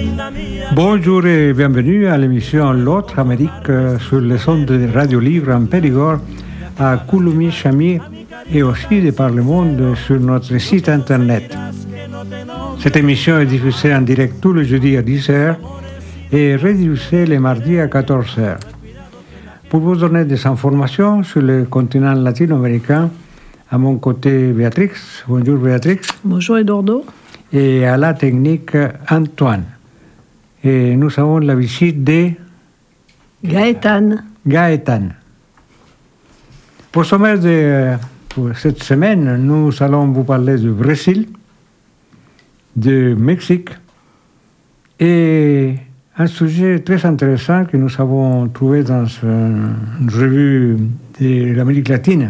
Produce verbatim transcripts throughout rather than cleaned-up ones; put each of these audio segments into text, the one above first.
Bonjour et bienvenue à l'émission L'autre Amérique sur les ondes de Radio Libre en Périgord, à Coulommiers-Chamy et aussi de par le monde sur notre site internet. Cette émission est diffusée en direct tous les jeudis à dix heures et rediffusée les mardis à quatorze heures. Pour vous donner des informations sur le continent latino-américain, à mon côté Béatrix. Bonjour Béatrix. Bonjour Eduardo. Et à la technique Antoine. Et nous avons la visite de Gaëtan. Gaëtan. Pour sommaire de pour cette semaine, nous allons vous parler du Brésil, du Mexique et un sujet très intéressant que nous avons trouvé dans une revue de l'Amérique latine.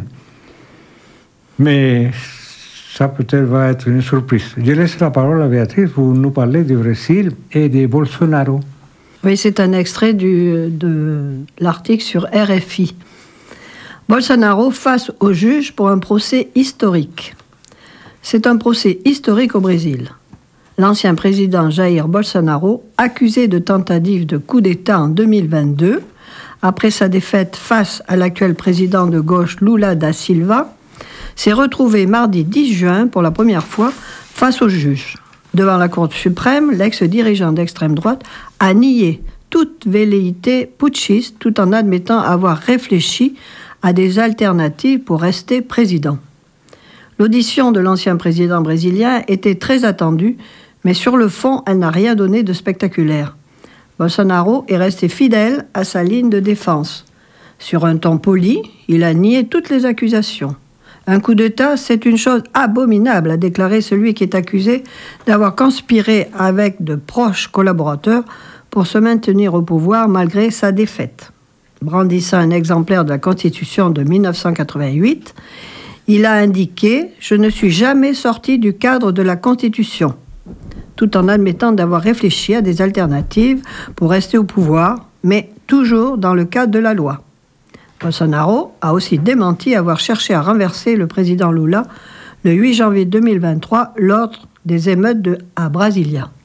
Mais ça peut-être va être une surprise. Je laisse la parole à Béatrice pour nous parler du Brésil et de Bolsonaro. Oui, c'est un extrait du, de l'article sur R F I. Bolsonaro face au juge pour un procès historique. C'est un procès historique au Brésil. L'ancien président Jair Bolsonaro, accusé de tentative de coup d'État en deux mille vingt-deux, après sa défaite face à l'actuel président de gauche Lula da Silva, s'est retrouvé mardi dix juin pour la première fois face au juge. Devant la Cour suprême, l'ex-dirigeant d'extrême droite a nié toute velléité putschiste tout en admettant avoir réfléchi à des alternatives pour rester président. L'audition de l'ancien président brésilien était très attendue, mais sur le fond, elle n'a rien donné de spectaculaire. Bolsonaro est resté fidèle à sa ligne de défense. Sur un ton poli, il a nié toutes les accusations. Un coup d'État, c'est une chose abominable, a déclaré celui qui est accusé d'avoir conspiré avec de proches collaborateurs pour se maintenir au pouvoir malgré sa défaite. Brandissant un exemplaire de la Constitution de dix-neuf cent quatre-vingt-huit, il a indiqué « Je ne suis jamais sorti du cadre de la Constitution », tout en admettant d'avoir réfléchi à des alternatives pour rester au pouvoir, mais toujours dans le cadre de la loi. Bolsonaro a aussi démenti avoir cherché à renverser le président Lula le huit janvier deux mille vingt-trois lors des émeutes de, à Brasilia.